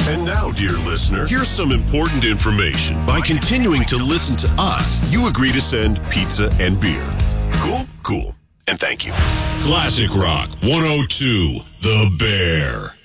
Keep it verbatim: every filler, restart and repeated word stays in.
And now, dear listener, here's some important information. By continuing to listen to us, you agree to send pizza and beer. Cool? Cool. And thank you. Classic Rock one oh two, The Bear.